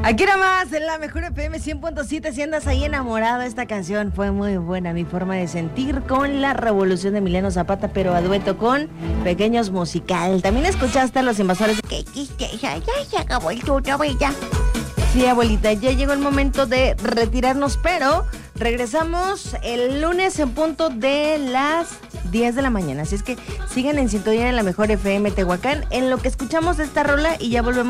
Aquí nada más, en la mejor FM 100.7, si andas ahí enamorado, esta canción fue muy buena, mi forma de sentir, con La Revolución de Emiliano Zapata, pero a dueto con Pequeños Musical. También escuchaste a Los Invasores. ¿Qué hiciste? Ya se acabó el turno, ya. Sí, abuelita, ya llegó el momento de retirarnos, pero regresamos el lunes en punto de las 10 de la mañana. Así es que sigan en sintonía en la mejor FM Tehuacán, en lo que escuchamos esta rola y ya volvemos.